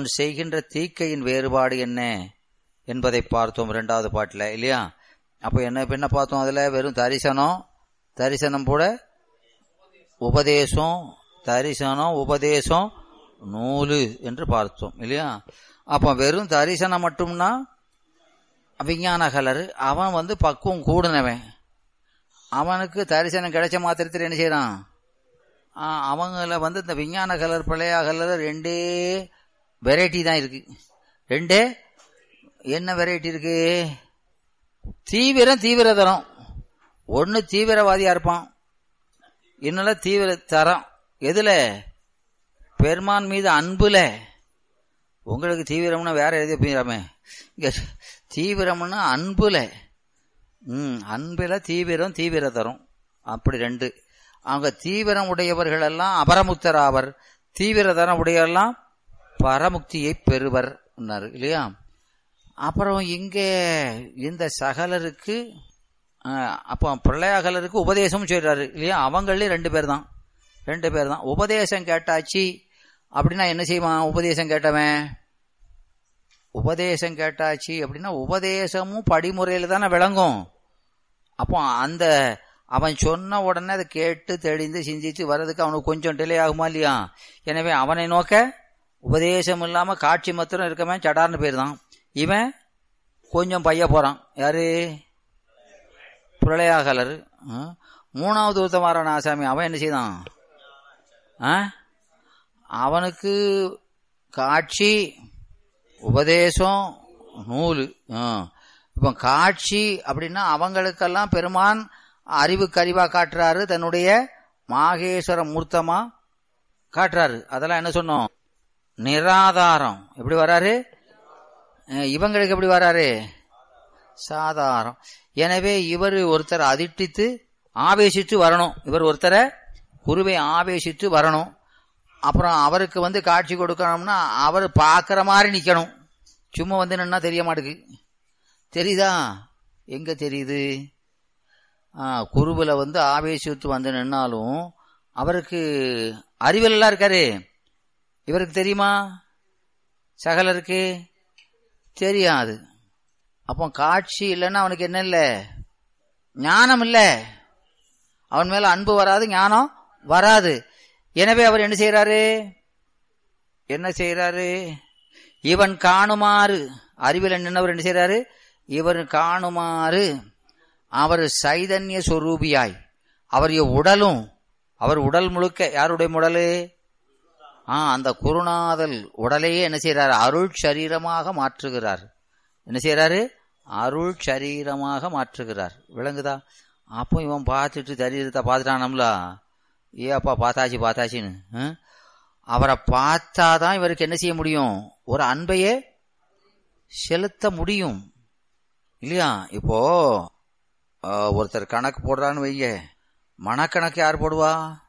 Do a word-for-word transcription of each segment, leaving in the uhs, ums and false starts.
செய்கின்ற தீக்கையின் வேறுபாடு என்ன என்பதை பார்த்தோம் இரண்டாவது பாட்டில் இல்லையா. அப்போ என்ன என்ன பார்த்தோம்? அதுல வெறும் தரிசனம், தரிசனம் கூட உபதேசம், தரிசனம் உபதேசம் நூலு என்று பார்த்தோம் இல்லையா. அப்போ வெறும் தரிசனம் மட்டும்னா விஞ்ஞான கலர், அவன் வந்து பக்குவம் கூடுனவன், அவனுக்கு தரிசனம் கிடைச்ச மாத்திரத்தில் என்ன செய்யறான்? அவங்கள வந்து இந்த விஞ்ஞான கலர் பிள்ளையா கலர் ரெண்டே வெரைட்டி தான் இருக்கு. ரெண்டே என்ன வெரைட்டி இருக்கு? தீவிரம் தீவிரதரம். ஒன்னு தீவிரவாதியா இருப்பான், இன்னொரு தீவிர தரம். எதுல? பெருமான் மீது அன்புல. உங்களுக்கு தீவிரம்னா வேற எழுதி போயிடாமே, இங்க தீவிரம்னா அன்புல. ம் அன்புல தீவிரம் தீவிர தரும், அப்படி ரெண்டு. அவங்க தீவிரம் உடையவர்கள் எல்லாம் அபரமுக்தர் ஆவர், தீவிர தரம் உடையவெல்லாம் பரமுக்தியை பெறுவர் இல்லையா. அப்புறம் இங்கே இந்த சகலருக்கு அப்போ பிள்ளையாகலருக்கு உபதேசம் சொல்றாரு இல்லையா. அவங்களே ரெண்டு பேர் தான், ரெண்டு பேர் தான். உபதேசம் கேட்டாச்சு அப்படின்னா என்ன செய்வான்? உபதேசம் கேட்டவன் உபதேசம் கேட்டாச்சு அப்படின்னா உபதேசமும் படிமுறையில தானே விளங்கும். அப்போ அந்த அவன் சொன்ன உடனே அதை கேட்டு தெளிந்து சிந்திச்சு வர்றதுக்கு அவனுக்கு கொஞ்சம் டிலே ஆகுமா இல்லையா. எனவே அவனை நோக்க உபதேசம் இல்லாம காட்சி மாத்திரம் இருக்கவன் சடார்னு பேர் தான். இவன் கொஞ்சம் பைய போறான். யாரு? பிரளயாகலர். மூணாவது உத்தமாரான ஆசாமி அவன் என்ன செய்தான்? அவனுக்கு காட்சி உபதேசம் நூலு. இப்ப காட்சி அப்படின்னா அவங்களுக்கெல்லாம் பெருமான் அறிவுக்கு அறிவா காட்டுறாரு, தன்னுடைய மாகேஸ்வர மூர்த்தமா காட்டுறாரு. அதெல்லாம் என்ன சொன்னோம்? நிராதாரம். எப்படி வராரு? இவங்களுக்கு எப்படி வராரு? சாதாரம். எனவே இவர் ஒருத்தரை அதிர்ஷ்டித்து ஆவேசித்து வரணும், இவர் ஒருத்தரை குருவை ஆவேசித்து வரணும். அப்புறம் அவருக்கு வந்து காட்சி கொடுக்கணும்னா அவர் பார்க்கிற மாதிரி நிக்கணும். சும்மா வந்து நின்னா தெரிய மாட்டேங்குது. தெரியுதா? எங்க தெரியுது? குருவில வந்து ஆவேசித்து வந்து நின்னாலும் அவருக்கு அறிவியல்லாம் இருக்காரு. இவருக்கு தெரியுமா? சகலருக்கு தெரியாது. அப்போ காட்சி இல்லைன்னா அவனுக்கு என்ன இல்லை? ஞானம் இல்லை. அவன் மேல அன்பு வராது, ஞானம் வராது. எனவே அவர் என்ன செய்யறாரு? என்ன செய்யறாரு? இவன் காணுமாறு, அறிவில் நின்றவர் என்ன செய்யறாரு? இவர் காணுமாறு அவர் சைதன்ய சொரூபியாய், அவர் உடலும், அவர் உடல் முழுக்க யாருடைய உடலு? ஆ அந்த குருநாதல் உடலையே என்ன செய்யறாரு? அருள் சரீரமாக மாற்றுகிறார். என்ன செய்யறாரு? அருள் சரீரமாக மாற்றுகிறார். விளங்குதா? அப்போ இவன் பார்த்துட்டு சரீரத்தை பார்த்துட்டானம்ல, ஏ அப்பா பார்த்தாச்சு பார்த்தாச்சின்னு. அவரை பார்த்தாதான் இவருக்கு என்ன செய்ய முடியும்? ஒரு அன்பையே செலுத்த முடியும் இல்லையா. இப்போ ஒருத்தர் கணக்கு போடுறான்னு வைங்க, மனக்கணக்கு யார் போடுவா?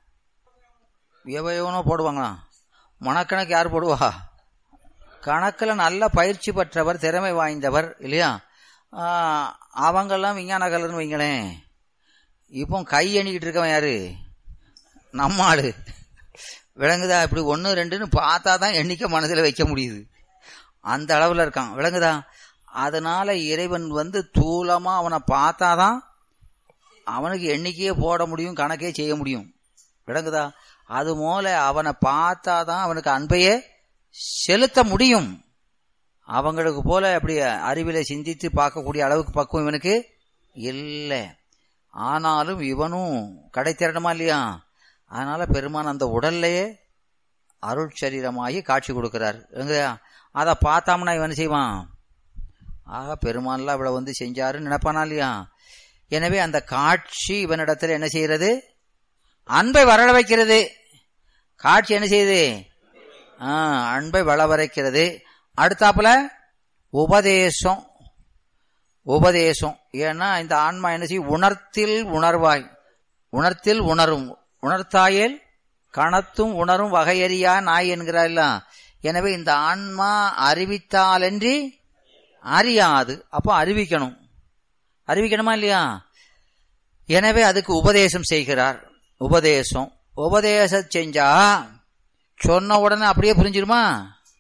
எவனோ போடுவாங்களா? மனக்கணக்கு யார் போடுவா? கணக்கில் நல்ல பயிற்சி பெற்றவர், திறமை வாய்ந்தவர் இல்லையா. அவங்கெல்லாம் விஞ்ஞான கலர்னு வைங்களேன். இப்போ கை எண்ணிக்கிட்டு இருக்கவன் யாரு? நம்மாளு. விளங்குதா? இப்படி ஒன்னு ரெண்டுன்னு பார்த்தா தான் எண்ணிக்கை மனதில் வைக்க முடியுது, அந்த அளவில் இருக்கான். விளங்குதா? அதனால இறைவன் வந்து தூளமா அவனை பார்த்தாதான் அவனுக்கு எண்ணிக்கையே போட முடியும், கணக்கே செய்ய முடியும். விளங்குதா? அது போல அவனை பார்த்தாதான் அவனுக்கு அன்பையே செலுத்த முடியும். அவங்களுக்கு போல அப்படி அறிவில சிந்தித்து பார்க்கக்கூடிய அளவுக்கு பக்குவம் இவனுக்கு இல்லை. ஆனாலும் இவனும் கடை திரணுமா இல்லையா. அதனால பெருமான் அந்த உடல்லையே அருள் சரீரமாகி காட்சி கொடுக்கிறார். அதை பார்த்தாம்னா இவன் செய்வான், ஆக பெருமான்லாம் இவ்வளவு வந்து செஞ்சாருன்னு நினைப்பானா இல்லையா. எனவே அந்த காட்சி இவனிடத்துல என்ன செய்யறது? அன்பை வரல வைக்கிறது. காட்சி என்ன செய்யுது? அன்பை வளவரைக்கிறது. அடுத்தாப்புல உபதேசம். உபதேசம் ஏன்னா இந்த ஆன்மா என்ன செய்யும்? உணர்த்தில் உணர்வாய், உணர்த்தில் உணரும், உணர்த்தாயேல் கணத்தும் உணரும் வகையறியா நாய் என்கிறார். எனவே இந்த ஆன்மா அறிவித்தாலன்றி அறியாது. அப்போ அறிவிக்கணும், அறிவிக்கணுமா இல்லையா. எனவே அதுக்கு உபதேசம் செய்கிறார். உபதேசம் உபதேசம் செஞ்சா சொன்ன உடனே அப்படியே புரிஞ்சிருமா?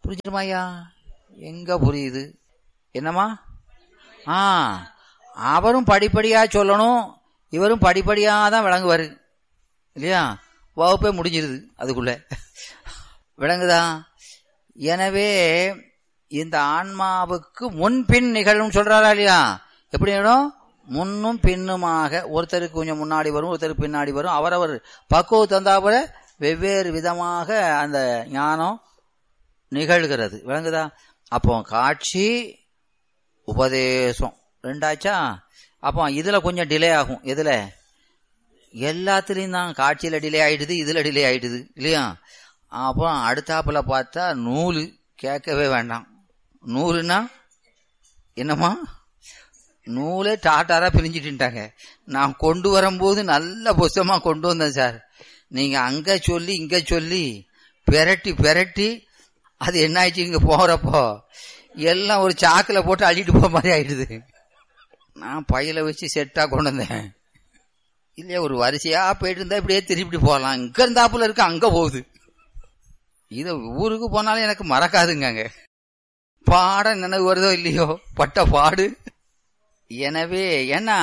புரிஞ்சுட்டுமாய்யா? எங்க புரியுது? என்னம்மா? ஆ அவரும் படிப்படியா சொல்லணும், இவரும் படிப்படியா தான் விளங்குவாரு இல்லையா? வகுப்பே முடிஞ்சிருது அதுக்குள்ள. விளங்குதா? எனவே இந்த ஆன்மாவுக்கு முன்பின் நிகழும் சொல்றாரா இல்லையா? எப்படி நிகழும்? முன்னும் பின்னுமாக. ஒருத்தருக்கு கொஞ்சம் முன்னாடி வரும், ஒருத்தருக்கு பின்னாடி வரும். அவரவர் பக்குவம் தந்தாப்புல வெவ்வேறு விதமாக அந்த ஞானம் நிகழ்கிறது. விளங்குதா? அப்போ காட்சி உபதேசம் ரெண்டாச்சா? அப்போ இதுல கொஞ்சம் டிலே ஆகும். எதுல? எல்லாத்துலயும் தான். காட்சியில டிலே ஆயிடுது, இதுல டிலே ஆயிடுது இல்லையா? அப்போ அடுத்தாப்புல பார்த்தா நூலு கேட்கவே வேண்டாம். நூலுன்னா என்னம்மா? நூலே டாட்டாரா பிரிஞ்சுட்டுட்டாங்க. நான் கொண்டு வரும்போது நல்ல புஸ்தமா கொண்டு வந்தேன் சார். நீங்க அங்க சொல்லி இங்க சொல்லி பெரட்டி பெரட்டி அது என்ன ஆயிடுச்சு, இங்க போறப்போ எல்லாம் ஒரு சாக்குல போட்டு அள்ளிட்டு போற மாதிரி ஆயிடுது. நான் பையில வச்சு செட்டா கொண்டு வந்தேன் இல்லையா? ஒரு வரிசையா போயிட்டு இருந்தா இப்படியே திருப்பி போகலாம். இங்க இருந்தாப்புல இருக்கு, அங்க போகுது. இத ஊருக்கு போனாலும் எனக்கு மறக்காதுங்க. பாடம் நினைவு வருதோ இல்லையோ, பட்ட பாடு. எனவே ஏன்னா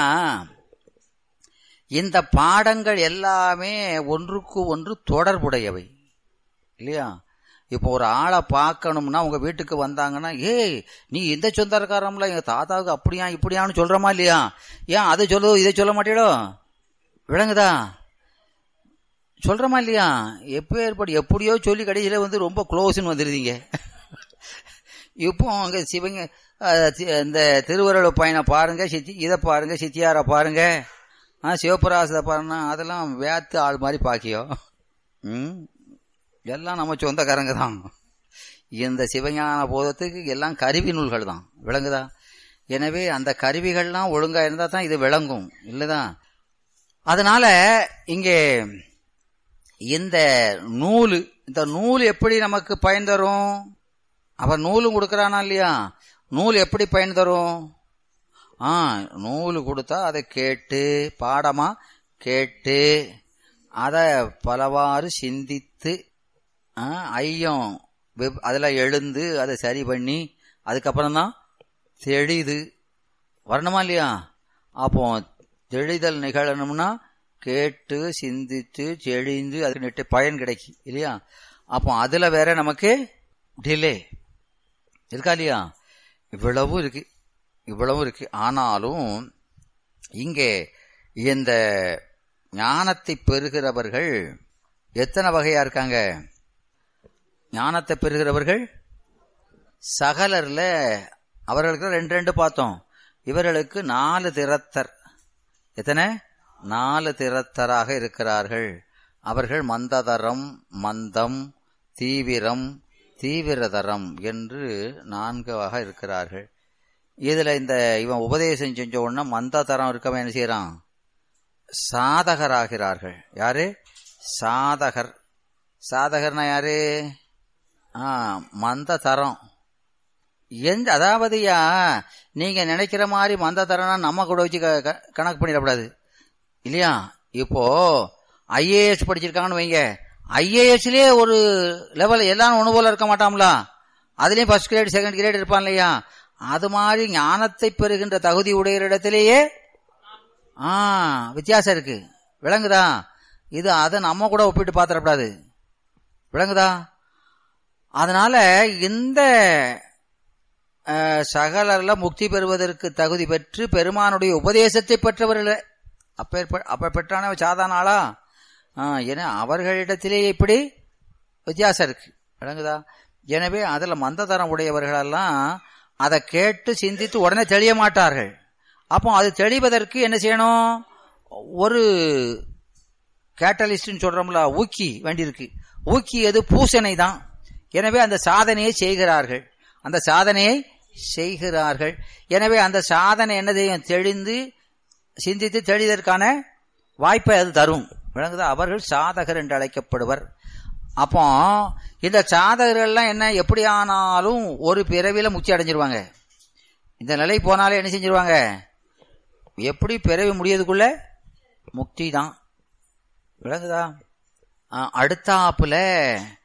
இந்த பாடங்கள் எல்லாமே ஒன்றுக்கு ஒன்று தொடர்புடையவை இல்லையா? இப்போ ஒரு ஆளை பார்க்கணும்னா உங்க வீட்டுக்கு வந்தாங்கன்னா, ஏய் நீ இந்த சொந்தக்காரம்ல எங்க தாத்தாவுக்கு அப்படியா இப்படியான்னு சொல்றமா இல்லையா? ஏன் அதை சொல்லோ இதை சொல்ல மாட்டேடோ? விளங்குதா? சொல்றமா இல்லையா? எப்போ ஏற்படு எப்படியோ சொல்லி கடைசியில வந்து ரொம்ப க்ளோஸ்ன்னு வந்துருதீங்க. இப்போ அங்க சிவங்க இந்த திருவருள பையனை பாருங்க, சித்தி இதை பாருங்க, சித்தியார பாருங்க, சிவபிரகாசத்தை பாருங்க, அதெல்லாம் வேத்து ஆள் மாதிரி பாக்கியோ. ம் எல்லாம் நம்ம சொந்தக்காரங்க தான். இந்த சிவஞான போதத்துக்கு எல்லாம் கருவி நூல்கள் தான். விளங்குதா? எனவே அந்த கருவிகள்லாம் ஒழுங்கா இருந்தா தான் இது விளங்கும் இல்லதான்? அதனால இங்கே இந்த நூலு, இந்த நூல் எப்படி நமக்கு பயன் தரும்? அவன் நூலும் கொடுக்கறானா இல்லையா? நூல் எப்படி பயன் தரும்? ஆ நூல் கொடுத்தா அதை கேட்டு பாடமா கேட்டு அதை பலவாறு சிந்தித்து ஐயம் அதுல எழுந்து அதை சரி பண்ணி அதுக்கப்புறம் தான் தெளிது வரணுமா இல்லையா? அப்போ தெளிதல் நிகழணும்னா கேட்டு சிந்தித்து தெளிந்து அதுக்கு நெட்டு பயன் கிடைக்கும் இல்லையா? அப்போ அதுல வேற நமக்கு டிலே இருக்கா இல்லையா? இவ்வளவு இருக்கு, இவ்வளவு இருக்கு. ஆனாலும் இங்கே இந்த ஞானத்தை பெறுகிறவர்கள் எத்தனை வகையா இருக்காங்க? ஞானத்தை பெறுகிறவர்கள் சகலர்ல அவர்களுக்கு ரெண்டு ரெண்டு பார்த்தோம். இவர்களுக்கு நாலு திறத்தர். எத்தனை? நாலு திறத்தராக இருக்கிறார்கள். அவர்கள் மந்ததரம், மந்தம், தீவிரம், தீவிரதரம் என்று நான்காக இருக்கிறார்கள். இதுல இந்த இவன் உபதேசம் செஞ்ச உடனே மந்ததரம் இருக்கவன் என்ன செய்யறான்? சாதகராகிறார்கள். யாரு? சாதகர். சாதகர்னா யாரு? ஆ மந்த தரம். எந்த அதாவதுயா நீங்க நினைக்கிற மாதிரி மந்த தரம்னா நம்ம கூட வச்சு கணக்கு பண்ணிடக்கூடாது இல்லையா? இப்போ ஐஏஎஸ் படிச்சிருக்காங்கன்னு வைங்க, ஐஏஎஸ்லயே ஒரு லெவல் எல்லாரும் ஒண்ணு போல இருக்க மாட்டாங்களா? அதுலயும் ஃபர்ஸ்ட் கிரேட் செகண்ட் கிரேட் இருப்பான் இல்லையா? அது மாதிரி ஞானத்தை பெறுகின்ற தகுதி உடைய இடத்திலேயே ஆ வித்தியாசம் இருக்கு. விளங்குதா? இது அதை நம்ம கூட ஒப்பிட்டு பாத்திரப்படாது. விளங்குதா? அதனால இந்த சகலர்ல முக்தி பெறுவதற்கு தகுதி பெற்று பெருமானுடைய உபதேசத்தை பெற்றவர்கள் அப்ப அப்ப பெற்றான சாதாரண ஆளா? ஏன்னா அவர்களிடத்திலேயே இப்படி வித்தியாசம் இருக்கு. விளங்குதா? எனவே அதுல மந்ததரம் உடையவர்களெல்லாம் அதை கேட்டு சிந்தித்து உடனே தெளிய மாட்டார்கள். அப்போ அது தெளிவதற்கு என்ன செய்யணும்? ஒரு கேட்டலிஸ்ட் சொல்றோம்ல, ஊக்கி வேண்டியிருக்கு. ஊக்கி எது? பூசனை தான். எனவே அந்த சாதனையை செய்கிறார்கள், அந்த சாதனையை செய்கிறார்கள். எனவே அந்த சாதனை என்ன செய்யும்? தெளிந்து சிந்தித்து தெளிதற்கான வாய்ப்பை அது தரும். விளங்குதா? அவர்கள் சாதகர் என்று அழைக்கப்படுவர். அப்போ இந்த சாதகர்கள்லாம் என்ன, எப்படி ஆனாலும் ஒரு பிறவில முக்தி அடைஞ்சிருவாங்க. இந்த நிலை போனாலே என்ன செஞ்சிருவாங்க? எப்படி பிறவி முடியதுக்குள்ள முக்தி தான். விளங்குதா? அடுத்தாப்புல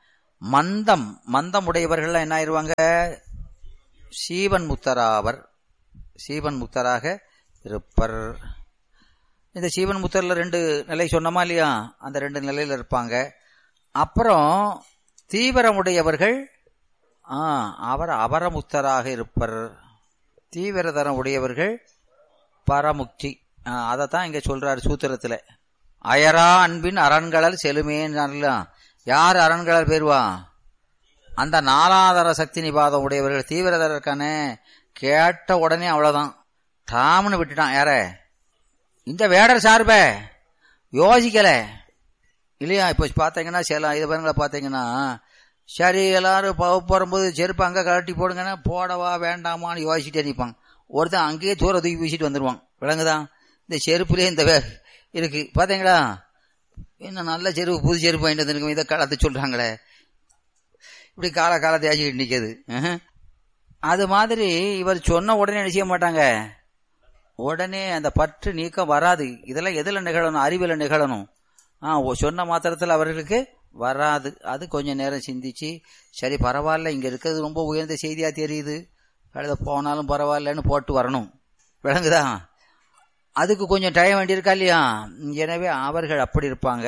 மந்தம் மந்தம் உடையவர்கள் என்ன ஆயிருவாங்க? சீவன் முத்தராவர், சீவன் முத்தராக இருப்பர். இந்த சீவன் முத்தர்ல ரெண்டு நிலை சொன்னமா இல்லையா? அந்த ரெண்டு நிலையில இருப்பாங்க. அப்புறம் தீவிரமுடையவர்கள் அவர் அபரமுத்தராக இருப்பர். தீவிரதரம் உடையவர்கள் பரமுக்தி. அதைத்தான் இங்க சொல்றாரு சூத்திரத்துல. அயரா அன்பின் அரண்களல் செலுமேன்னு. யார் அரண்களல் பேருவா? அந்த நாலாதர சக்தி நிபாதம் உடையவர்கள். தீவிரதரம் இருக்கானே, கேட்ட உடனே அவ்வளவுதான், தாமனு விட்டுட்டான். யார? இந்த வேடர் சார்ப யோசிக்கல இல்லையா? இப்ப பாத்தீங்கன்னா சில இது பாருங்களா, பாத்தீங்கன்னா சரி எல்லாரும் போகும்போது செருப்பு அங்க கழட்டி போடுங்கன்னா போடவா வேண்டாமான்னு யோசிச்சுட்டே நிற்பாங்க. ஒருத்தன் அங்கேயே தூர தூக்கி வீசிட்டு வந்துருவான். விளங்குதான்? இந்த செருப்புலயே இந்த இருக்கு பாத்தீங்களா? இன்னும் நல்ல செருப்பு, புது செருப்பு வாங்கிட்டு வந்துருக்கோம், இதை காலத்தை சொல்றாங்களே, இப்படி கால காலத்தை ஆச்சுக்கிட்டு நிற்கிறது. அது மாதிரி இவர் சொன்ன உடனே என்ன செய்ய மாட்டாங்க, உடனே அந்த பற்று நீக்கம் வராது. இதெல்லாம் எதுல நிகழணும்? அறிவில நிகழணும். ஆஹ் சொன்ன மாத்திரத்தில் அவர்களுக்கு வராது. அது கொஞ்ச நேரம் சிந்திச்சு, சரி பரவாயில்ல, இங்க இருக்கிறது ரொம்ப உயர்ந்த செய்தியா தெரியுது, கழுத போனாலும் பரவாயில்லன்னு போட்டு வரணும். விளங்குதா? அதுக்கு கொஞ்சம் டைம் வேண்டி இருக்கா இல்லையா? எனவே அவர்கள் அப்படி இருப்பாங்க.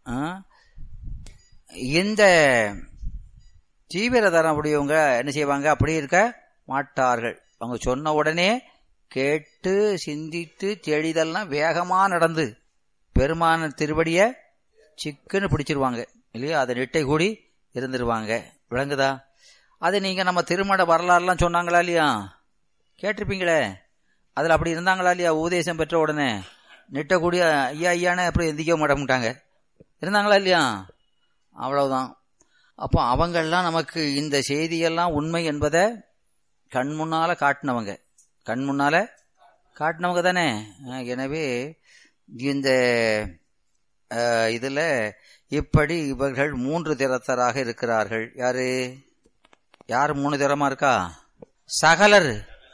இந்த தீவிரதரம் உடையவங்க என்ன செய்வாங்க? அப்படி இருக்க மாட்டார்கள். அவங்க சொன்ன உடனே கேட்டு சிந்தித்து தெளிதெல்லாம் வேகமா நடந்து பெருமான திருவடிய சிக்குன்னு பிடிச்சிருவாங்க இல்லையா? அதை நெட்டை கூடி இருந்துருவாங்க. விளங்குதா? அது நீங்க நம்ம திருமண வரலாறுலாம் சொன்னாங்களா இல்லையா? கேட்டிருப்பீங்களே. அதுல அப்படி இருந்தாங்களா இல்லையா? உபதேசம் பெற்ற உடனே நெட்ட கூடிய ஐயா ஐயானே அப்படி எந்திக்க மாட்டாங்க. இருந்தாங்களா இல்லையா? அவ்வளவுதான். அப்போ அவங்கெல்லாம் நமக்கு இந்த செய்தியெல்லாம் உண்மை என்பதை கண் முன்னால காட்டினவங்க, கண் முன்னால காட்டினவங்க தானே. எனவே இந்த இதுல இப்படி இவர்கள் மூன்று திறத்தராக இருக்கிறார்கள். யாரு யார் மூணு திறமா இருக்கா? சகலர்.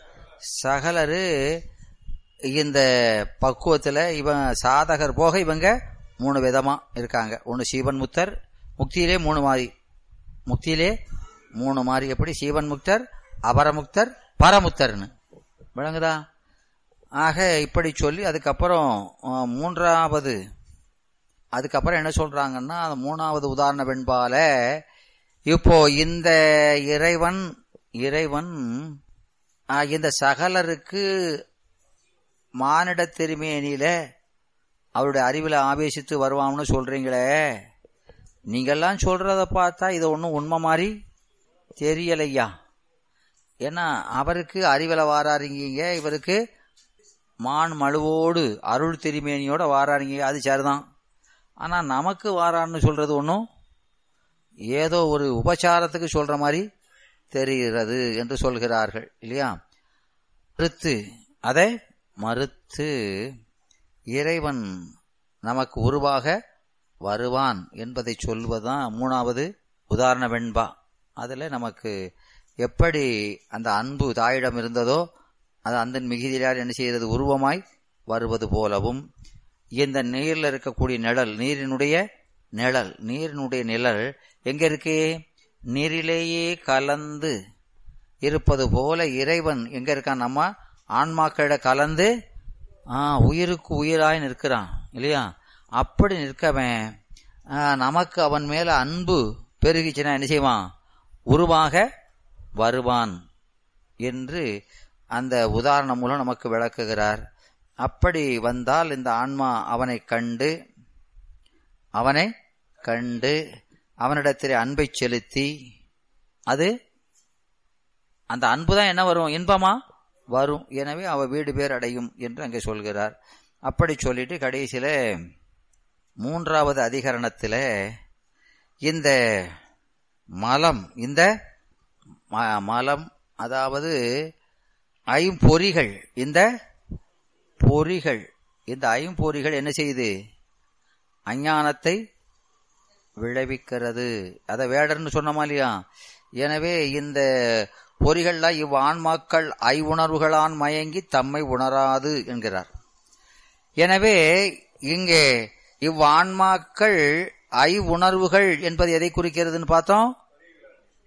சகலரு இந்த பக்குவத்துல இவன் சாதகர் போக இவங்க மூணு விதமா இருக்காங்க. ஒன்னு சீவன் முக்தர், முக்தியிலே மூணு மாறி, முக்தியிலே மூணு மாறி. எப்படி? சீவன் முக்தர், அபரமுக்தர், பரமுக்தர்னு. விளங்குதா? ஆக இப்படி சொல்லி அதுக்கப்புறம் மூன்றாவது அதுக்கப்புறம் என்ன சொல்றாங்கன்னா, மூணாவது உதாரண வெண்பால இப்போ இந்த இறைவன் இறைவன் இந்த சகலருக்கு மானிட திருமேனியில அவருடைய அறிவில் ஆவேசித்து வருவான்னு சொல்றீங்களே, நீங்கெல்லாம் சொல்றத பார்த்தா இது ஒன்றும் உண்மை மாதிரி தெரியலையா? ஏன்னா அவருக்கு அறிவில் வாராருங்க, இவருக்கு மான் மழுவோடு அருள் திருமேனியோட வாராருங்க, அது சரிதான். ஆனா நமக்கு வாரான்னு சொல்றது ஒன்றும் ஏதோ ஒரு உபச்சாரத்துக்கு சொல்ற மாதிரி தெரிகிறது என்று சொல்கிறார்கள் இல்லையா? மறுத்து அதை மறுத்து இறைவன் நமக்கு உருவாக வருவான் என்பதை சொல்வதுதான் மூணாவது உதாரண வெண்பா. அதுல நமக்கு எப்படி அந்த அன்பு தாயிடம் இருந்ததோ அது அந்த மிகுதியார் என்ன செய்கிறது? உருவமாய் வருவது போலவும், இந்த நீர்ல இருக்கக்கூடிய நிழல், நீரினுடைய நிழல், நீரினுடைய நிழல் எங்க இருக்கு? நீரிலேயே கலந்து இருப்பது போல இறைவன் எங்க இருக்கான்? நம்ம ஆன்மாக்களிட கலந்து உயிருக்கு உயிராய் நிற்கிறான் இல்லையா? அப்படி நிற்கவன் நமக்கு அவன் மேல அன்பு பெருகிச்சுன்னா என்ன செய்வான்? உருவாக வருவான் என்று அந்த உதாரணம் மூலம் நமக்கு விளக்குகிறார். அப்படி வந்தால் இந்த ஆன்மா அவனை கண்டு அவனை கண்டு அவனிடத்திலே அன்பை செலுத்தி, அது அந்த அன்புதான் என்ன வரும்? இன்பமா வரும். எனவே அவ வீடு பேர் அடையும் என்று அங்கே சொல்கிறார். அப்படி சொல்லிட்டு கடைசியில மூன்றாவது அதிகரணத்தில இந்த மலம், இந்த மலம் அதாவது ஐம்பொறிகள், இந்த பொறிகள், இந்த ஐம்பொறிகள் என்ன செய்யுது? அஞ்ஞானத்தை விளைவிக்கிறது. அதை வேடர்னு சொன்னமா இல்லையா? எனவே இந்த பொறிகள்லாம் இவ் ஆன்மாக்கள் ஐவுணர்வுகளான் மயங்கி தம்மை உணராது என்கிறார். எனவே இங்கே இவ்வான்மாக்கள் ஐ உணர்வுகள் என்பது எதை குறிக்கிறதுன்னு பார்த்தோம்?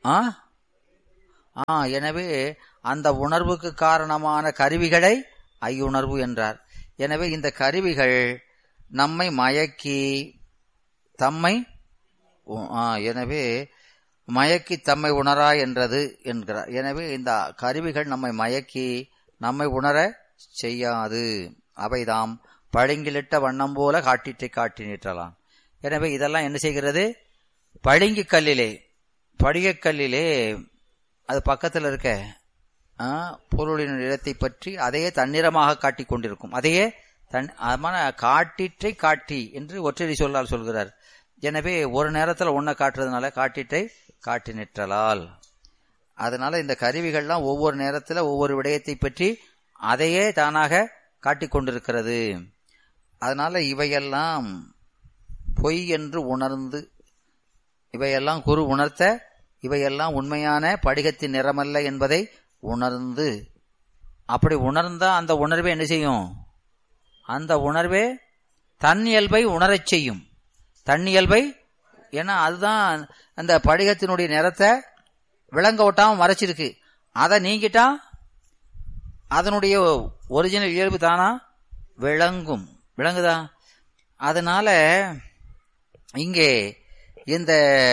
ஆ ஆ எனவே அந்த உணர்வுக்கு காரணமான கருவிகளை ஐயுணர்வு என்றார். எனவே இந்த கருவிகள் நம்மை மயக்கி தம்மை எனவே மயக்கி தம்மை உணரா என்றது என்கிறார். எனவே இந்த கருவிகள் நம்மை மயக்கி நம்மை உணர செய்யாது. அவைதாம் பளிங்கிலிட்ட வண்ணம் போல காட்டிற்றை காட்டி நிற்றலாம். எனவே இதெல்லாம் என்ன செய்கிறது? பளிங்கு கல்லிலே படிகக்கல்லிலே அது பக்கத்தில் இருக்க பொருளின் இடத்தை பற்றி அதையே தன்னிறமாக காட்டிக் கொண்டிருக்கும். அதையே தன் காட்டிற்றை காட்டி என்று ஒற்றடி சொல்லால் சொல்கிறார். எனவே ஒரு நேரத்தில் ஒன்றை காட்டுறதுனால காட்டிற்றை காட்டி நிற்றலால். அதனால இந்த கருவிகள்லாம் ஒவ்வொரு நேரத்தில் ஒவ்வொரு விடயத்தை பற்றி அதையே தானாக காட்டிக் கொண்டிருக்கிறது. அதனால இவையெல்லாம் பொய் என்று உணர்ந்து இவையெல்லாம் குரு உணர்த்த இவையெல்லாம் உண்மையான படிகத்தின் நிறமல்ல என்பதை உணர்ந்து அப்படி உணர்ந்தா அந்த உணர்வே என்ன செய்யும்? அந்த உணர்வே தன் இயல்பை உணரச் செய்யும். தன் இயல்பை ஏன்னா அதுதான் அந்த படிகத்தினுடைய நிறத்தை விளங்க விட்டாம மறைச்சிருக்கு. அதை நீங்கிட்டா அதனுடைய ஒரிஜினல் இயல்பு தானா விளங்கும். விளங்குதா? அதனால இங்கே இந்த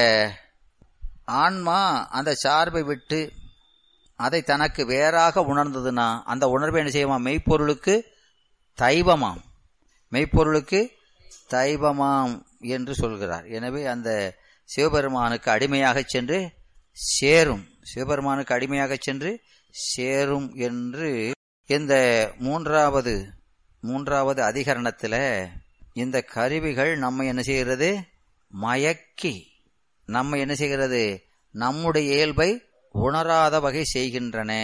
ஆன்மா அந்த சார்பை விட்டு அதை தனக்கு வேறாக உணர்ந்ததுன்னா அந்த உணர்வை என்ன செய்யுமா? மெய்ப்பொருளுக்கு தைவமாம். மெய்ப்பொருளுக்கு தைவமாம் என்று சொல்கிறார். எனவே அந்த சிவபெருமானுக்கு அடிமையாக சென்று சேரும். சிவபெருமானுக்கு அடிமையாக சென்று சேரும் என்று இந்த மூன்றாவது மூன்றாவது அதிகரணத்தில் இந்த கருவிகள் நம்ம என்ன செய்கிறது? மயக்கி நம்ம என்ன செய்கிறது? நம்முடைய இயல்பை உணராத வகை செய்கின்றன.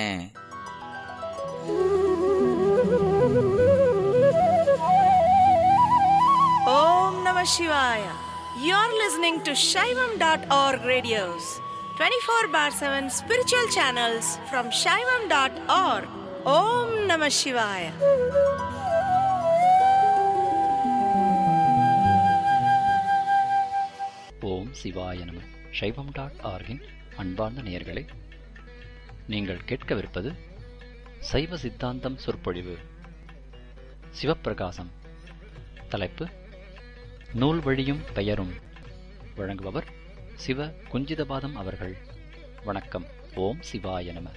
ஓம் நம சிவாய. You're listening to Shaivam dot org radios, twenty-four bar seven spiritual channels from Shaivam dot org. Om Namah Shivaya. ஓம் சிவாய நம. சைவம் டாட் ஆர்கின் அன்பார்ந்த நேயர்களே, நீங்கள் கேட்கவிருப்பது சைவ சித்தாந்தம் சொற்பொழிவு. சிவப்பிரகாசம். தலைப்பு நூல் வழியும் பெயரும். வழங்குபவர் சிவ குஞ்சிதபாதம் அவர்கள். வணக்கம். ஓம் சிவாய நம.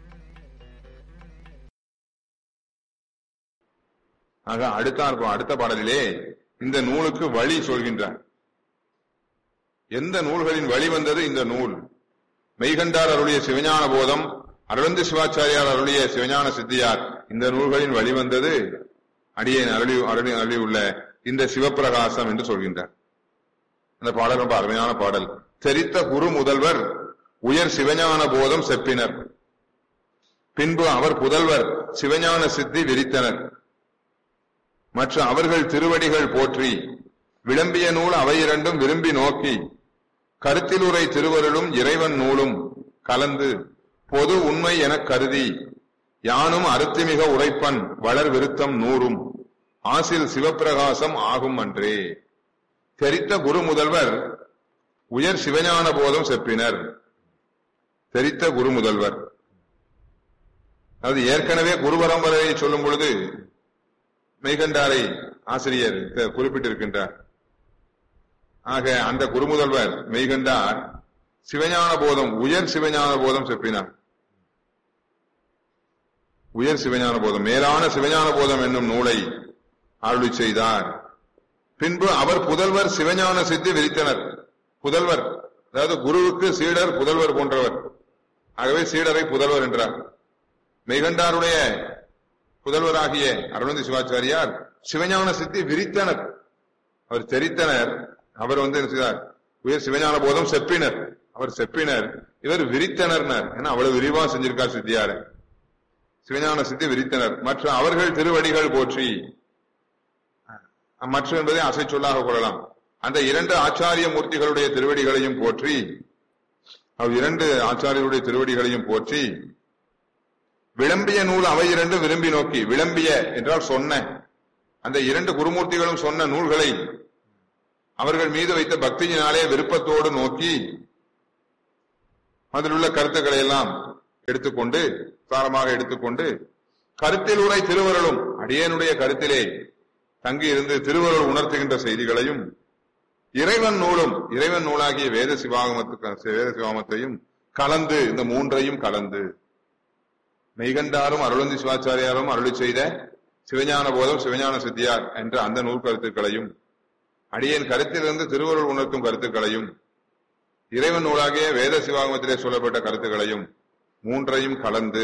ஆக அடுத்த அடுத்த பாடலிலே இந்த நூலுக்கு வழி சொல்கின்றார். எந்த நூல்களின் வழி வந்தது இந்த நூல்? மெய்கண்டார் அருளிய சிவஞான போதம், அரவிந்த சிவாச்சாரியார் அருளிய சிவஞான சித்தியார், இந்த நூல்களின் வழி வந்தது அடியேன் அருளி அருளி அருளியுள்ள இந்த சிவப்பிரகாசம் என்று சொல்கின்றார். அந்த பாடல் ரொம்ப அருமையான பாடல். தெரித்த குரு முதல்வர் உயர் சிவஞான போதம் செப்பினர், பின்பு அவர் புதல்வர் சிவஞான சித்தி விரித்தனர். மற்ற அவர்கள் திருவடிகள் போற்றி விளம்பிய நூல் அவை இரண்டும் விரும்பி நோக்கி கருத்திலுரை திருவருளும் இறைவன் நூலும் கலந்து பொது உண்மை எனக் கருதி யானும் அருத்திமிக உரைப்பன் வளர் விருத்தம் நூறும் ஆசில் சிவப்பிரகாசம் ஆகும் அன்றே. தெரித்த குரு முதல்வர் உயர் சிவஞான போதம் செப்பினர். தெரித்த குரு முதல்வர் அது ஏற்கனவே குரு பரம்பரையை சொல்லும் பொழுது மெய்கண்டாரை ஆசிரியர் குறிப்பிட்டிருக்கின்றார். ஆக அந்த குருமுதல்வர் மெய்கண்டார் சிவஞான போதம் உயர் சிவஞான போதம் செப்பினார். உயர் சிவஞான போதம் மேலான சிவஞான போதம் என்னும் நூலை அருளி செய்தார். பின்பு அவர் புதல்வர் சிவஞான சித்தி விரித்தனர். புதல்வர் அதாவது குருவுக்கு சீடர் புதல்வர் போன்றவர். ஆகவே சீடரை புதல்வர் என்றார். மெய்கண்டாருடைய புதல்வராகிய அருணந்தி சிவாச்சாரியார் சிவஞான சித்தி விரித்தனர். அவர் தெரித்தனர். அவர் வந்து என்ன செய்தார்? உயர் சிவஞான போதம் செப்பினர். அவர் செப்பினர், இவர் விரித்தனர். ஏன்னா அவ்வளவு விரிவா செஞ்சிருக்கார் சித்தியார. சிவஞான சித்தி விரித்தனர். மற்ற அவர்கள் திருவடிகள் போற்றி, மற்ற என்பதை அசை சொல்லாக கொள்ளலாம். அந்த இரண்டு ஆச்சாரிய மூர்த்திகளுடைய திருவடிகளையும் போற்றி, அவ் இரண்டு ஆச்சாரியருடைய திருவடிகளையும் போற்றி விளம்பிய நூல் அவை இரண்டு விரும்பி நோக்கி. விளம்பிய என்றால் சொன்ன, அந்த இரண்டு குருமூர்த்திகளும் சொன்ன நூல்களை அவர்கள் மீது வைத்த பக்தியினாலே விருப்பத்தோடு நோக்கி அதில் உள்ள கருத்துக்களை எல்லாம் எடுத்துக்கொண்டு சாரமாக எடுத்துக்கொண்டு கருத்தில் உரை திருவருளும் அடியேனுடைய கருத்திலே தங்கி இருந்து திருவருள் உணர்த்துகின்ற செய்திகளையும் இறைவன் நூலும் இறைவன் நூலாகிய வேத சிவாகமத்துக்கு வேத சிவாகமத்தையும் கலந்து இந்த மூன்றையும் கலந்து மெய்கண்டாரும் அருளந்தி சிவாச்சாரியாரும் அருளி செய்த சிவஞான போதம் சிவஞான சித்தியார் என்ற அந்த நூல் கருத்துக்களையும் அடியேன் கருத்திலிருந்து திருவருள் உணர்த்தும் கருத்துக்களையும் இறைவன் நூலாகிய வேத சிவாகமத்திலே சொல்லப்பட்ட கருத்துக்களையும் மூன்றையும் கலந்து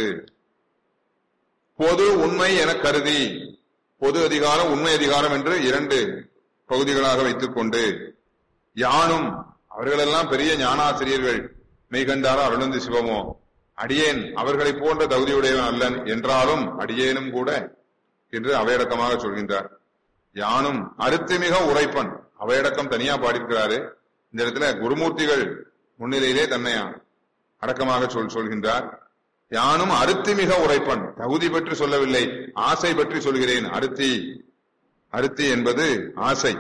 பொது உண்மை என கருதி பொது அதிகாரம் உண்மை அதிகாரம் என்று இரண்டு பகுதிகளாக வைத்துக் கொண்டு யானும் அவர்களெல்லாம் பெரிய ஞானாசிரியர்கள் மெய்கண்டாரோ அருளந்தி சிவமோ அடியேன் அவர்களை போன்ற தகுதியுடையவன் அல்லன் என்றாலும் அடியேனும் கூட என்று அவையடக்கமாக சொல்கின்றார். யானும் அருத்திமிக உரைப்பன் அவையடக்கம் தனியா பாடியிருக்கிறாரு. இந்த இடத்துல குருமூர்த்திகள் முன்னிலையிலே தன்னை அடக்கமாக சொல் சொல்கின்றார். யானும் அருத்திமிக உரைப்பன் தகுதி பற்றி சொல்லவில்லை, ஆசை பற்றி சொல்கிறேன். அருத்தி அருத்தி என்பது ஆசை.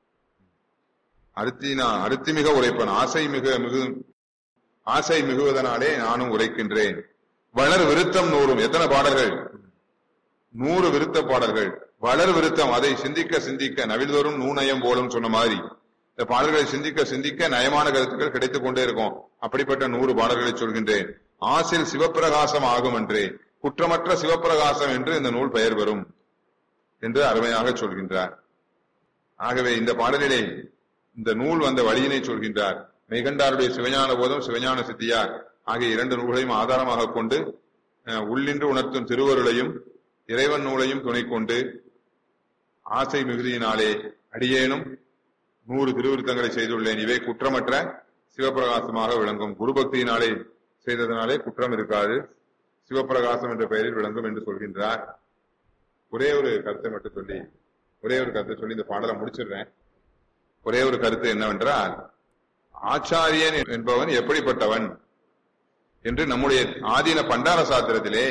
அருத்தினா அருத்திமிக உரைப்பன் ஆசை மிக மிகு ஆசை மிகுவதனாலே நானும் உரைக்கின்றேன். வளர் விருத்தம் நூறும் எத்தனை பாடல்கள்? நூறு விருத்த பாடல்கள். வளர் விருத்தம் அதை சிந்திக்க சிந்திக்க நவில்தோறும் நூநயம் போலும் சொன்ன மாதிரி இந்த பாடல்களை சிந்திக்க சிந்திக்க நயமான கருத்துக்கள் கிடைத்துக் கொண்டே இருக்கும். அப்படிப்பட்ட நூறு பாடல்களை சொல்கின்றேன். ஆசில் சிவப்பிரகாசம் ஆகும் என்றே குற்றமற்ற சிவப்பிரகாசம் என்று இந்த நூல் பெயர் பெறும் என்று அருமையாக சொல்கின்றார். ஆகவே இந்த பாடலிலே இந்த நூல் வந்த வழியினை சொல்கின்றார். மெய்கண்டாருடைய சிவஞான போதம் சிவஞான சித்தியார் ஆகிய இரண்டு நூல்களையும் ஆதாரமாக கொண்டு உள்ளின்று உணர்த்தும் திருவருளையும் இறைவன் நூலையும் துணை கொண்டு ஆசை மிகுதியினாலே அடியேனும் நூறு திருவிருத்தங்களை செய்துள்ளேன். இவை குற்றமற்ற சிவப்பிரகாசமாக விளங்கும். குருபக்தியினாலே செய்ததனாலே குற்றம் இருக்காது, சிவப்பிரகாசம் என்ற பெயரில் விளங்கும் என்று சொல்கின்றார். ஒரே ஒரு கருத்தை மட்டும் சொல்லி ஒரே ஒரு கருத்தை சொல்லி இந்த பாடலை முடிச்சிடுறேன். ஒரே ஒரு கருத்து என்னவென்றால், ஆச்சாரியன் என்பவன் எப்படிப்பட்டவன் என்று நம்முடைய ஆதீன பண்டார சாத்திரத்திலே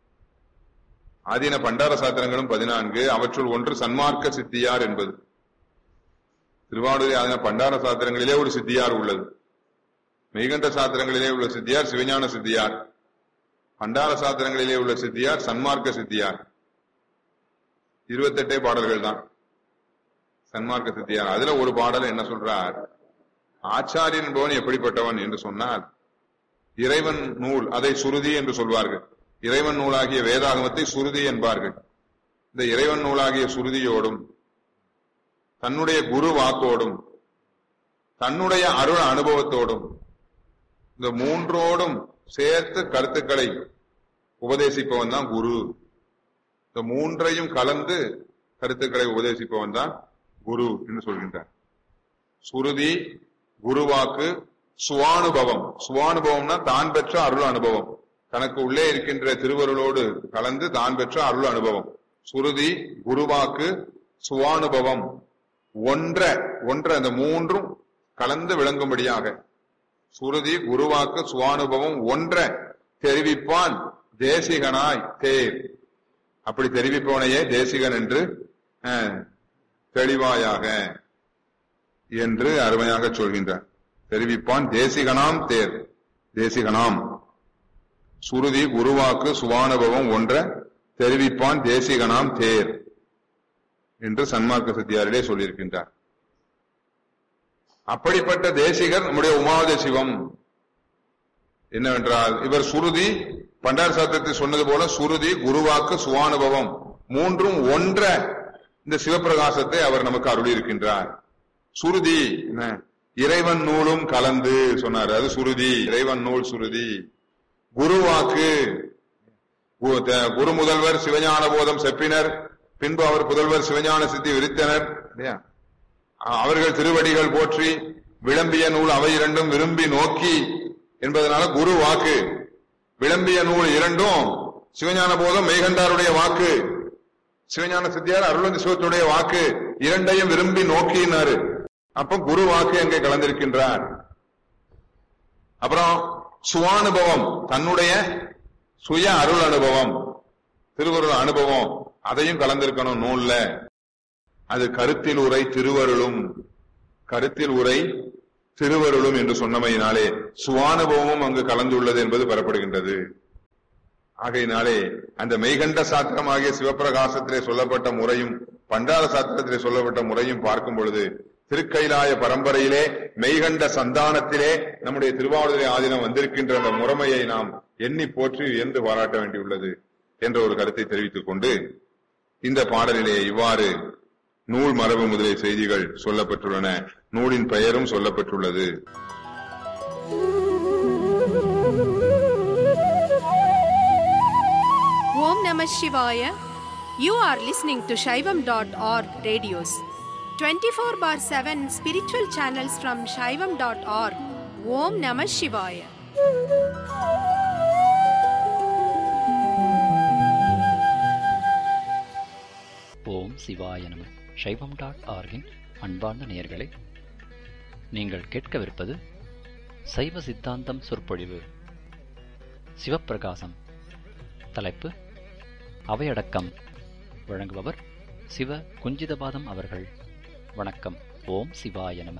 ஆதீன பண்டார சாத்திரங்களும் பதினான்கு, அவற்றுள் ஒன்று சன்மார்க்க சித்தியார் என்பது. திருவாவூர் ஆதீன பண்டார சாத்திரங்களிலே ஒரு சித்தியார் உள்ளது. மெய்கண்ட சாத்திரங்களிலே உள்ள சித்தியார் சிவஞான சித்தியார். பண்டார சாத்திரங்களிலே உள்ள சித்தியார் சன்மார்க்க சித்தியார். இருபத்தி எட்டே பாடல்கள் தான் சன்மார்க்க சித்தியார். அதுல ஒரு பாடல் என்ன சொல்றார், ஆச்சாரியன் என்பவன் எப்படிப்பட்டவன் என்று சொன்னால், இறைவன் நூல் அதை சுருதி என்று சொல்வார்கள். இறைவன் நூலாகிய வேதாகமத்தை சுருதி என்பார்கள். இந்த இறைவன் நூலாகிய சுருதியோடும் தன்னுடைய குரு வாக்கோடும் தன்னுடைய அருள் அனுபவத்தோடும் இந்த மூன்றோடும் சேர்த்து கருத்துக்களை உபதேசிப்பவன் தான் குரு. இந்த மூன்றையும் கலந்து கருத்துக்களை உபதேசிப்பவன் தான் குரு என்று சொல்கின்றார். சுருதி, குருவாக்கு, சுவானுபவம். சுவானுபவம்னா தான் பெற்ற அருள் அனுபவம், தனக்கு உள்ளே இருக்கின்ற திருவருளோடு கலந்து தான் பெற்ற அருள் அனுபவம். சுருதி, குருவாக்கு, சுவானுபவம் ஒன்ற ஒன்ற அந்த மூன்றும் கலந்து விளங்கும்படியாக சுருதி, குருவாக்கு, சுவானுபவம் ஒன்ற தெரிவிப்பான் தேசிகனாய் தேர். அப்படி தெரிவிப்பவனையே தேசிகன் என்று தெளிவாயாக என்று அருமையாக சொல்கின்றார். தெரிவிப்பான் தேசிகனாம் தேர். தேசிகனாம் சுருதி, குருவாக்கு, சுவானுபவம் ஒன்ற தெரிவிப்பான் தேசிகனாம் தேர் என்று சன்மார்க்க சித்தியாரிலே சொல்லியிருக்கின்றார். அப்படிப்பட்ட தேசிகர் நம்முடைய உமாவத சிவம். என்னவென்றால், இவர் சுருதி பண்டார சாத்திரத்தை சொன்னது போல சுருதி, குருவாக்கு, சுவானுபவம் மூன்றும் ஒன்ற இந்த சிவப்பிரகாசத்தை அவர் நமக்கு அருளி இருக்கின்றார். சுருதி என்ன, இறைவன் நூலும் கலந்து சொன்னார், அது சுருதி. இறைவன் நூல் சுருதி. குருவாக்கு, குரு முதல்வர் சிவஞான போதம் செப்பினர், பின்பு அவர் புதல்வர் சிவஞான சித்தி விரித்தனர். அவர்கள் திருவடிகள் போற்றி விளம்பிய நூல் அவை இரண்டும் விரும்பி நோக்கி என்பதனால குரு வாக்கு. விளம்பிய நூல் இரண்டும் சிவஞான போதம் மெய்கண்டாருடைய வாக்கு, சிவஞான சித்தியார் அருளந்தி சிவத்துடைய வாக்கு, இரண்டையும் விரும்பி நோக்கினாரு. அப்ப குரு வாக்கு அங்கே கலந்திருக்கின்றார். அப்புறம் சுவானுபவம், தன்னுடைய சுய அருள் அனுபவம், திருவருள் அனுபவம், அதையும் கலந்திருக்கணும் நூல்ல. அது கருத்தில் உரை திருவருளும். கருத்தில் உரை திருவருளும் என்று சொன்னமையினாலே சுவானுபவமும் அங்கு கலந்துள்ளது என்பது பெறப்படுகின்றது. ஆகையினாலே அந்த மெய்கண்ட சாத்திரமாகிய சிவப்பிரகாசத்திலே சொல்லப்பட்ட முறையும் பண்டார சாத்திரத்திலே சொல்லப்பட்ட முறையும் பார்க்கும் பொழுது திருக்கைலாய பரம்பரையிலே மெய்கண்ட சந்தானத்திலே நம்முடைய திருவாவடுதுறை ஆதீனம் வந்திருக்கின்ற அந்த முறைமையை நாம் எண்ணி போற்றி வியந்து பாராட்ட வேண்டியுள்ளது என்ற ஒரு கருத்தை தெரிவித்துக் கொண்டு இந்த பாடலிலே இவ்வாறு நூல் மரபு முதலிய செய்திகள் சொல்லப்பட்டுள்ளன. நூலின் பெயரும் சொல்லப்பட்டுள்ளது. Om Namah Shivaya. You are listening to Shaivam dot org radios. twenty-four bar seven spiritual channels from Shaivam dot org. Om Namah Shivaya. ஓம் சிவாய நம. சைவம் டாட் ஆர்கின் அன்பார்ந்த நேயர்களே, நீங்கள் கேட்கவிருப்பது சைவ சித்தாந்தம் சொற்பொழிவு. சிவப்பிரகாசம். தலைப்பு அவையடக்கம். வழங்குபவர் சிவ குஞ்சிதபாதம் அவர்கள். வணக்கம். ஓம் சிவாய நம.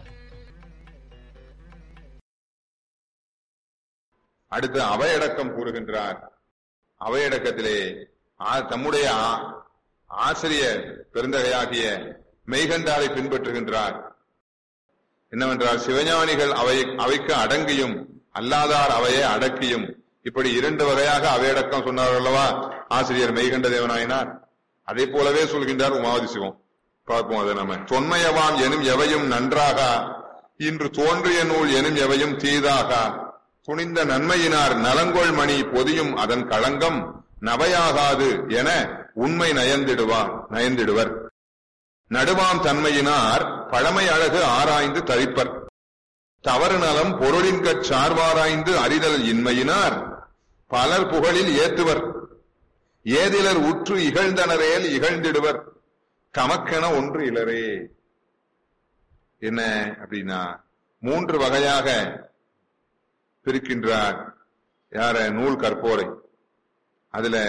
அடுத்து அவையடக்கம் கூறுகின்றார். அவையடக்கத்திலே தம்முடைய ஆசிரியர் பெருந்தகையாகிய மெய்கண்டாரை பின்பற்றுகின்றார். என்னவென்றால் சிவஞானிகள் அவை அவைக்கு அடங்கியும் அல்லாதார் அவையை அடக்கியும், இப்படி இரண்டு வகையாக அவையடக்கம் சொன்னார் அல்லவா ஆசிரியர் மெய்கண்ட தேவனாயினார். அதே போலவே சொல்கின்றார் உமாவதி சிவம். பார்ப்போம் அதை நம்ம. தொன்மையவாம் எனும் எவையும் நன்றாக, இன்று தோன்றிய நூல் எனும் எவையும் தீதாக, துணிந்த நன்மையினார் நலங்கொள் மணி பொதியும் அதன் களங்கம் நவையாகாது என உண்மை நயந்திடுவார் நயந்திடுவர். நடுவாம் தன்மையினார் பழமை அழகு ஆராய்ந்து தரிப்பர். தவறு நலம் பொருளின்கட் சார்வாராய்ந்து அறிதல் இன்மையினார் பலர் புகழில் ஏத்துவர். ஏதிலர் உற்று இகழ்ந்தனரேல் இகழ்ந்திடுவர். கமக்கென ஒன்று இலரே. என்ன அப்படின்னா, மூன்று வகையாக பிரிக்கின்றார் யார நூல் கற்போரை. அதுல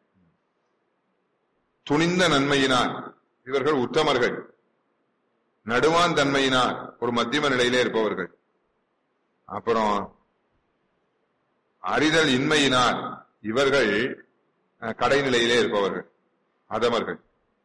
துணிந்த நன்மையினார் இவர்கள் உத்தமர்கள். நடுவான் தன்மையினார் ஒரு மத்தியம நிலையிலே இருப்பவர்கள். அப்புறம் அறிதல் இன்மையினார் இவர்கள் கடைநிலையிலே இருப்பவர்கள், அதமர்கள்.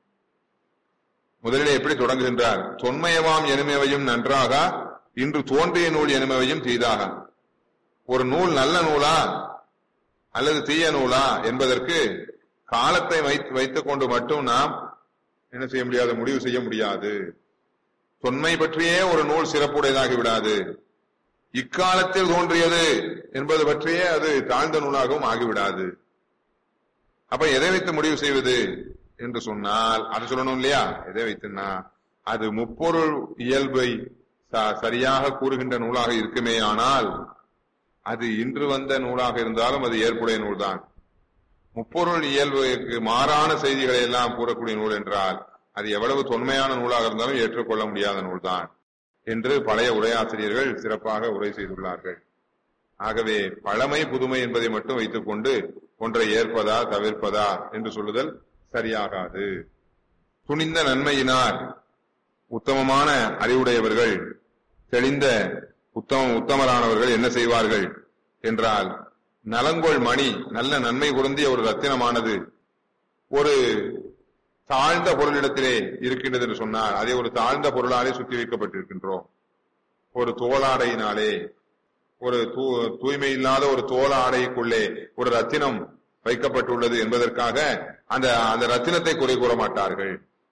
முதலிலே எப்படி தொடங்குகின்றார்? தொன்மையவாம் எனுமையும் நன்றாக, இன்று தோன்றிய நூல் எனுமையும் தீதாக. ஒரு நூல் நல்ல நூலா அல்லது தீய நூலா என்பதற்கு காலத்தை வைத்துக் கொண்டு மட்டும் நாம் என்ன செய்ய முடியாது, முடிவு செய்ய முடியாது. தொன்மை பற்றியே ஒரு நூல் சிறப்புடையதாகி விடாது. இக்காலத்தில் தோன்றியது என்பது பற்றியே அது தாழ்ந்த நூலாகவும் ஆகிவிடாது. அப்ப எதை வைத்து முடிவு செய்வது என்று சொன்னால் அது சொல்லணும் இல்லையா? எதை வைத்துன்னா அது முப்பொருள் இயல்பை சரியாக கூறுகின்ற நூலாக இருக்குமே. ஆனால் அது இன்று வந்த நூலாக இருந்தாலும் அது ஏற்புடைய நூல்தான். முப்பொருள் இயல்புக்கு மாறான செய்திகளை எல்லாம் கூறக்கூடிய நூல் என்றால் அது எவ்வளவு தொன்மையான நூலாக இருந்தாலும் ஏற்றுக்கொள்ள முடியாத நூல்தான் என்று பழைய உரையாசிரியர்கள் சிறப்பாக உரை செய்துள்ளார்கள். ஆகவே பழமை புதுமை என்பதை மட்டும் வைத்துக் கொண்டு ஒன்றை ஏற்பதா தவிர்ப்பதா என்று சொல்லுதல் சரியாகாது. துணிந்த நன்மையினார் உத்தமமான அறிவுடையவர்கள், தெளிந்த உத்தம உத்தமரானவர்கள் என்ன செய்வார்கள் என்றால், நலங்கொள் மணி நல்ல நன்மை பொருந்திய ஒரு ரத்தினமானது ஒரு தாழ்ந்த பொருளிடத்திலே இருக்கின்றது என்று சொன்னால் அதை ஒரு தாழ்ந்த பொருளாலே சுத்தி வைக்கப்பட்டிருக்கின்றோம். ஒரு தோளாடையினாலே, ஒரு தூய்மை இல்லாத ஒரு தோல் ஆடைக்குள்ளே ஒரு ரத்தினம் வைக்கப்பட்டுள்ளது என்பதற்காக அந்த அந்த ரத்தினத்தை குறை கூற மாட்டார்கள்.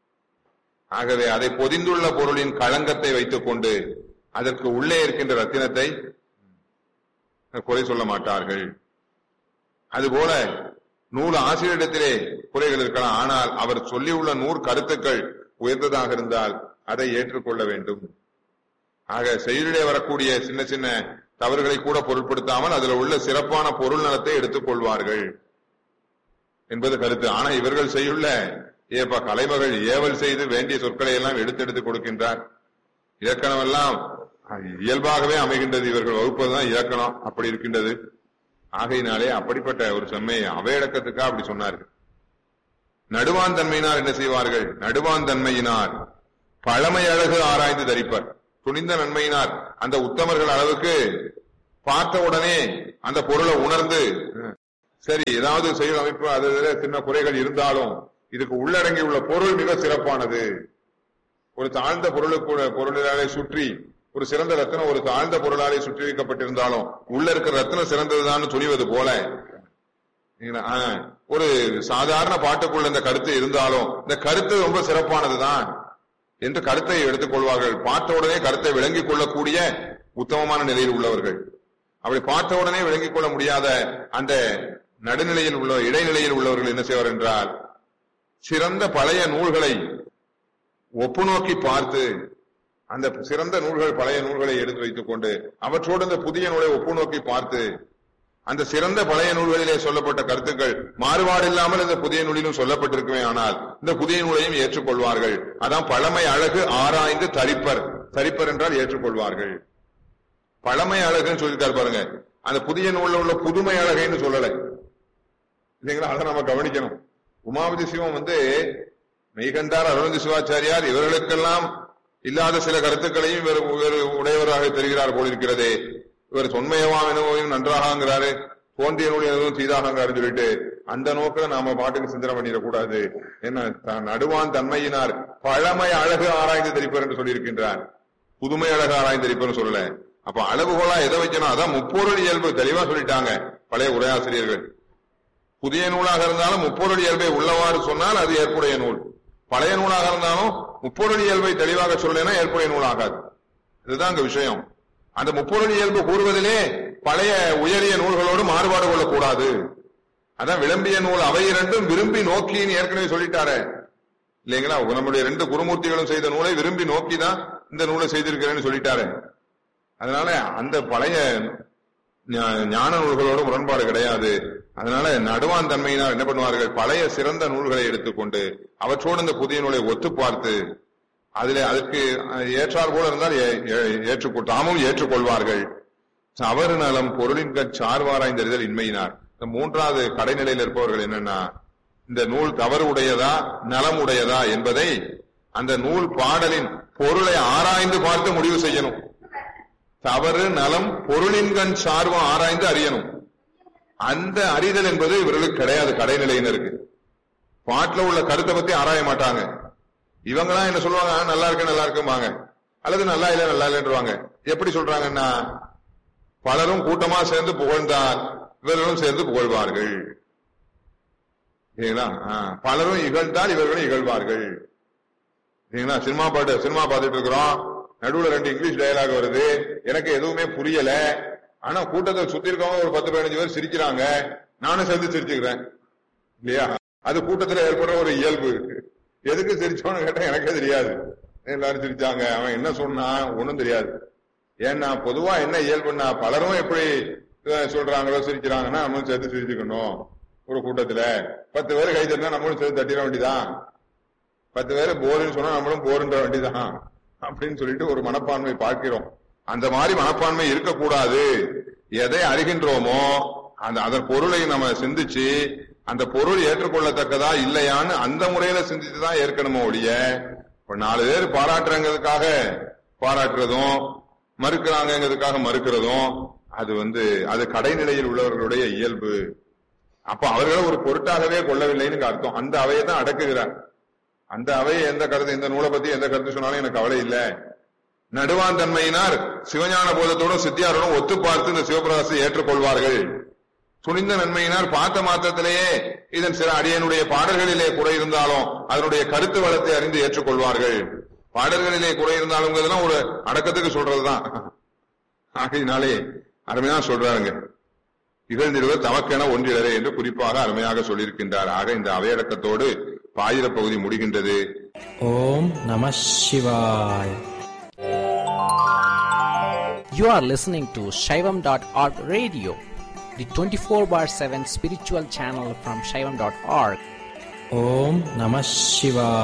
ஆகவே அதை பொதிந்துள்ள பொருளின் களங்கத்தை வைத்துக் கொண்டு அதற்கு உள்ளே இருக்கின்ற ரத்தினத்தை குறை சொல்ல மாட்டார்கள். அதுபோல நூல் ஆசிரியரிடத்திலே குறைகள் இருக்கலாம். ஆனால் அவர் சொல்லியுள்ள நூற் கருத்துக்கள் உயர்ந்ததாக இருந்தால் அதை ஏற்றுக்கொள்ள வேண்டும். ஆக செயலிலே வரக்கூடிய சின்ன சின்ன தவறுகளை கூட பொருட்படுத்தாமல் அதில் உள்ள சிறப்பான பொருள் நலத்தை எடுத்துக் கொள்வார்கள் என்பது கருத்து. ஆனா இவர்கள் செய்யுள்ள ஏப்பா கலைமகள் ஏவல் செய்து வேண்டிய சொற்களை எல்லாம் எடுத்தெடுத்து கொடுக்கின்றார். இலக்கணம் எல்லாம் இயல்பாகவே அமைகின்றது. இவர்கள் வகுப்பதுதான் இலக்கணம் அப்படி இருக்கின்றது. ஆகையினாலே அப்படிப்பட்ட ஒரு செம்மை அவையடக்கத்துக்கா அப்படி சொன்னார்கள். நடுவான் தன்மையினார் என்ன செய்வார்கள்? நடுவான் தன்மையினார் பழமை அழகு ஆராய்ந்து தரிப்பர். துணிந்த நன்மையினார் அந்த உத்தமர்கள் அளவுக்கு பார்த்த உடனே அந்த பொருளை உணர்ந்து, சரி ஏதாவது செயல் அமைப்பு அதுல சின்ன குறைகள் இருந்தாலும் இதுக்கு உள்ளடங்கி உள்ள பொருள் மிக சிறப்பானது. ஒரு தாழ்ந்த பொருளுக்கு பொருளாலே சுற்றி ஒரு சிறந்த ரத்தினம் ஒரு தாழ்ந்த பொருளாலே சுற்றி வைக்கப்பட்டிருந்தாலும் உள்ள இருக்கிற ரத்தினம் சிறந்ததுதான் துணிவது போல, ஒரு சாதாரண பாட்டுக்குள்ள இந்த கருத்து இருந்தாலும் இந்த கருத்து ரொம்ப சிறப்பானதுதான் என்று கருத்தை எடுத்துக் கொள்வார்கள். பார்த்த உடனே கருத்தை விளங்கிக் கொள்ளக்கூடிய உத்தமமான நிலையில் உள்ளவர்கள். அப்படி பார்த்த உடனே விளங்கிக் கொள்ள முடியாத அந்த நடுநிலையில் உள்ள இடைநிலையில் உள்ளவர்கள் என்ன செய்வார் என்றால், சிறந்த பழைய நூல்களை ஒப்பு நோக்கி பார்த்து, அந்த சிறந்த நூல்கள் பழைய நூல்களை எடுத்து வைத்துக் கொண்டு அவற்றோடு இந்த புதிய நூலை ஒப்பு நோக்கி பார்த்து, அந்த சிறந்த பழைய நூல்களிலே சொல்லப்பட்ட கருத்துக்கள் மாறுபாடு இல்லாமல் இந்த புதிய நூலிலும் சொல்லப்பட்டிருக்குமே, ஆனால் இந்த புதிய நூலையும் ஏற்றுக்கொள்வார்கள். அதான் பழமை அழகு ஆராய்ந்து தரிப்பர். தரிப்பர் என்றால் ஏற்றுக்கொள்வார்கள். பழமை அழகுன்னு சொல்லியிருக்காரு பாருங்க, அந்த புதிய நூல்ல உள்ள புதுமை அழகைன்னு சொல்லலை இல்லைங்களா? அதை நம்ம கவனிக்கணும். உமாபதி சிவம் வந்து மெய்கண்டார், அருணந்தி சிவாச்சாரியார் இவர்களுக்கெல்லாம் இல்லாத சில கருத்துக்களையும் இவர் உடையவராக தெரிகிறார் போலிருக்கிறதே. இவர் தொன்மையவாம் எனவும் நன்றாகிறாரு, தோன்றிய நூல் எனவும் தீதாகிறாரு சொல்லிட்டு அந்த நோக்கில நாம பாட்டுக்கு சிந்தனை பண்ணிடக்கூடாது. என்ன நடுவான் தன்மையினார் பழமை அழகு ஆராய்ந்து தெரிப்பர் என்று சொல்லியிருக்கின்றார், புதுமை அழகு ஆராய்ந்து தெரிப்பர் சொல்லல. அப்ப அளவுகோலா எதை வைக்கணும்? அதான் முப்பொருள் இயல்பு தெளிவா சொல்லிட்டாங்க பழைய உரையாசிரியர்கள். புதிய நூலாக இருந்தாலும் முப்பொருள் இயல்பை உள்ளவாறு சொன்னால் அது ஏற்புடைய நூல். பழைய நூலாக இருந்தாலும் முப்பொருள் இயல்பை தெளிவாக சொல்லனா ஏற்புடைய நூல் ஆகாது. இதுதான் அங்க விஷயம். அந்த முப்பொருள் இயல்பு கூறுவதிலே பழைய உயரிய நூல்களோடு மாறுபாடு கொள்ளக்கூடாது. அதான் விளம்பிய நூல் அவை இரண்டும் விரும்பி நோக்கின்னு ஏற்கனவே சொல்லிட்டாரு இல்லைங்களா? நம்முடைய ரெண்டு குருமூர்த்திகளும் செய்த நூலை விரும்பி நோக்கிதான் இந்த நூலை செய்திருக்கிறேன்னு சொல்லிட்டாரு. அதனால அந்த பழைய ஞான நூல்களோடு முரண்பாடு கிடையாது. அதனால நடுவான் தன்மையினால் என்ன பண்ணுவார்கள்? பழைய சிறந்த நூல்களை எடுத்துக்கொண்டு அவற்றோடு இந்த புதிய நூலை ஒத்து பார்த்து அதுல அதுக்கு ஏற்றார் போல இருந்தால் ஏற்றுக்கொள் தாமும் ஏற்றுக்கொள்வார்கள். அவரு நலம் பொருளின் சார்வாராய்ந்தறிதல் இன்மையினார். இந்த மூன்றாவது கடைநிலையில் இருப்பவர்கள் என்னன்னா, இந்த நூல் தவறு உடையதா நலம் உடையதா என்பதை அந்த நூல் பாடலின் பொருளை ஆராய்ந்து பார்த்து முடிவு செய்யணும். தவறு நலம் பொருளின்கண் சார்வம் ஆராய்ந்து அறியணும். அந்த அறிதல் என்பது இவர்களுக்கு கிடையாது. கடைநிலையினருக்கு பாட்டுல உள்ள கருத்தை பத்தி ஆராய மாட்டாங்க. இவங்கெல்லாம் என்ன சொல்லுவாங்க? நல்லா இருக்கு நல்லா இருக்குவாங்க, அல்லது நல்லா இல்ல நல்லா இல்லைன்றாங்க. எப்படி சொல்றாங்கன்னா, பலரும் கூட்டமா சேர்ந்து புகழ்ந்தால் இவர்களும் சேர்ந்து புகழ்வார்கள். சரிங்களா? பலரும் இகழ்ந்தால் இவர்களும் இகழ்வார்கள். சரிங்களா? சினிமா பாட்டு சினிமா பார்த்துட்டு இருக்கிறோம், நடுவுல ரெண்டு இங்கிலீஷ் டயலாக் வருது, எனக்கு எதுவுமே புரியல, ஆனா கூட்டத்தை சுத்தி இருக்கவங்க ஒரு பத்து பதினஞ்சு பேர் சிரிக்கிறாங்க, நானும் சேர்ந்து சிரிச்சுக்கிறேன் இல்லையா? அது கூட்டத்துல ஏற்படுற ஒரு இயல்பு. எதுக்கு சிரிச்சோன்னு கேட்டா எனக்கே தெரியாது. எல்லாரும் சிரிச்சாங்க, அவன் என்ன சொன்னா ஒண்ணும் தெரியாது. ஏன்னா பொதுவா என்ன இயல்புன்னா, பலரும் எப்படி சொல்றாங்களோ சிரிக்கிறாங்கன்னா நம்மளும் சேர்த்து சிரிச்சுக்கணும். ஒரு கூட்டத்துல பத்து பேர் கை தட்டினா நம்மளும் சேர்த்து தட்டிட வேண்டிதான், பத்து பேர் போருன்னு சொன்னா நம்மளும் போருன்ற வேண்டிதான் அப்படின்னு சொல்லிட்டு ஒரு மனப்பான்மை பார்க்கிறோம். அந்த மாதிரி மனப்பான்மை இருக்கக்கூடாது. எதை அறிகின்றோமோ அந்த அதன் பொருளை நம்ம சிந்திச்சு அந்த பொருள் ஏற்றுக்கொள்ளத்தக்கதா இல்லையான்னு அந்த முறையில சிந்திச்சுதான் ஏற்கனமோ ஒழிய, இப்ப நாலு பேர் பாராட்டுறங்கிறதுக்காக பாராட்டுறதும் மறுக்கிறாங்கிறதுக்காக மறுக்கிறதும் அது வந்து அது கடைநிலையில் உள்ளவர்களுடைய இயல்பு. அப்ப அவர்களை ஒரு பொருட்டாகவே கொள்ளவில்லைன்னு அர்த்தம். அந்த அவையை தான் அடக்குகிறார். அந்த அவையை எந்த கருத்து, இந்த நூலை பத்தி எந்த கருத்து சொன்னாலும் எனக்கு கவலை இல்லை. நடுவான் தன்மையினார் சிவஞான போதத்தோடும் சித்தியாரோடும் ஒத்து பார்த்து இந்த சிவபிரகாசத்தை ஏற்றுக்கொள்வார்கள். துணிந்த நன்மையினார் பார்த்த மாத்திரத்திலேயே இதன் சில அடியனுடைய பாடல்களிலே குறை இருந்தாலும் அதனுடைய கருத்து வளத்தை அறிந்து ஏற்றுக்கொள்வார்கள். பாடல்களிலே குறை இருந்தாலும் ஒரு அடக்கத்துக்கு சொல்றதுதான். ஆகையினாலே அருமையா சொல்றாங்க, இகழ்ந்திருவர் தமக்கென ஒன்றிடரே என்று குறிப்பாக அருமையாக சொல்லியிருக்கின்றார். ஆக இந்த அவையடக்கத்தோடு பாயிர பகுதி முடிகின்றது. ஓம் நம சிவாய. You are listening to Shaivam dot org radio, the twenty-four bar seven spiritual channel from Shaivam dot org. Om Namah Shivaya.